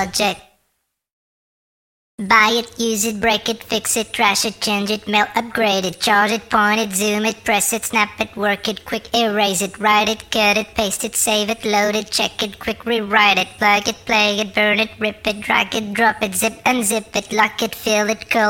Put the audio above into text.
project. Buy it, use it, break it, fix it, trash it, change it, mail, upgrade it, charge it, point it, zoom it, press it, snap it, work it, quick erase it, write it, cut it, paste it, save it, load it, check it, quick rewrite it, plug it, play it, burn it, rip it, drag it, drop it, zip unzip it, lock it, fill it, curl